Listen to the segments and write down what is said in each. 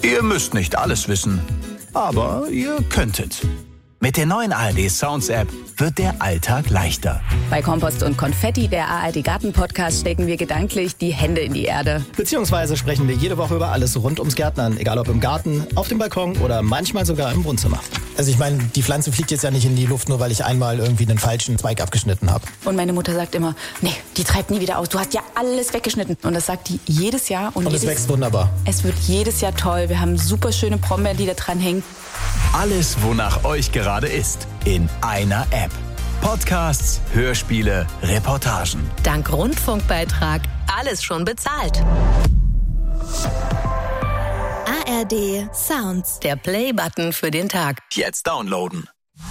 Ihr müsst nicht alles wissen, aber ihr könntet. Mit der neuen ARD Sounds App wird der Alltag leichter. Bei Kompost und Konfetti, der ARD Garten Podcast, stecken wir gedanklich die Hände in die Erde. Beziehungsweise sprechen wir jede Woche über alles rund ums Gärtnern, egal ob im Garten, auf dem Balkon oder manchmal sogar im Wohnzimmer. Also ich meine, die Pflanze fliegt jetzt ja nicht in die Luft, nur weil ich einmal irgendwie einen falschen Zweig abgeschnitten habe. Und meine Mutter sagt immer, nee, die treibt nie wieder aus, du hast ja alles weggeschnitten. Und das sagt die jedes Jahr. Und es wächst wunderbar. Es wird jedes Jahr toll, wir haben super schöne Brombeeren, die da dran hängen. Alles, wonach euch gerade ist, in einer App. Podcasts, Hörspiele, Reportagen. Dank Rundfunkbeitrag alles schon bezahlt. ARD Sounds, der Play-Button für den Tag. Jetzt downloaden.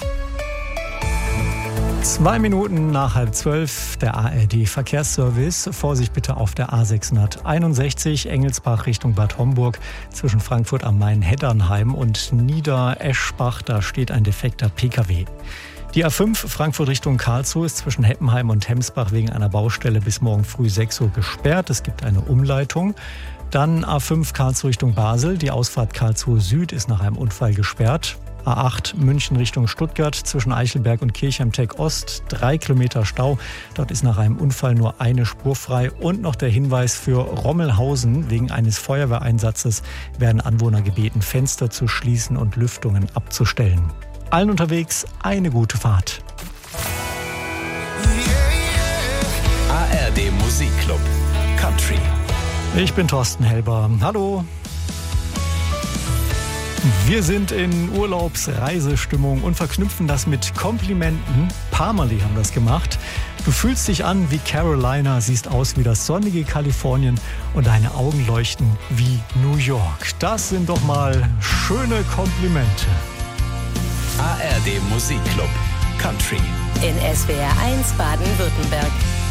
2 Minuten nach 11:30, der ARD-Verkehrsservice. Vorsicht bitte auf der A661 Engelsbach Richtung Bad Homburg zwischen Frankfurt am Main-Heddernheim und Niedereschbach. Da steht ein defekter Pkw. Die A5 Frankfurt Richtung Karlsruhe ist zwischen Heppenheim und Hemsbach wegen einer Baustelle bis morgen früh 6 Uhr gesperrt. Es gibt eine Umleitung. Dann A5 Karlsruhe Richtung Basel. Die Ausfahrt Karlsruhe Süd ist nach einem Unfall gesperrt. A8 München Richtung Stuttgart zwischen Eichelberg und Kirchheim-Teck Ost 3 Kilometer Stau. Dort ist nach einem Unfall nur eine Spur frei. Und noch der Hinweis für Rommelhausen. Wegen eines Feuerwehreinsatzes werden Anwohner gebeten, Fenster zu schließen und Lüftungen abzustellen. Allen unterwegs eine gute Fahrt. ARD Musikclub Country. Ich bin Thorsten Helber. Hallo. Wir sind in Urlaubsreisestimmung und verknüpfen das mit Komplimenten. Parmalee haben das gemacht. Du fühlst dich an wie Carolina, siehst aus wie das sonnige Kalifornien und deine Augen leuchten wie New York. Das sind doch mal schöne Komplimente. ARD Musikclub Country. In SWR 1 Baden-Württemberg.